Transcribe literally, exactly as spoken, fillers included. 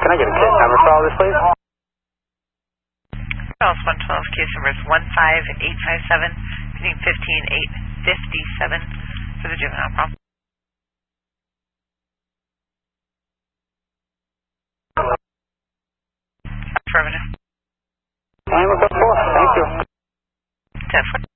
Can I get a case number for all this, please? Charles one twelve, case number is one five eight five seven, beginning fifteen eight fifty-seven for the juvenile problem. Affirmative. And we're good for. Thank you. ten four.